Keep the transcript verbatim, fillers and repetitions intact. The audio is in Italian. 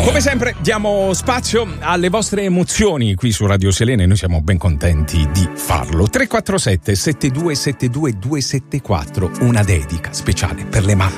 Come sempre diamo spazio alle vostre emozioni qui su Radio Selena e noi siamo ben contenti di farlo. tre quattro sette sette due sette due due sette quattro, una dedica speciale per le mamme.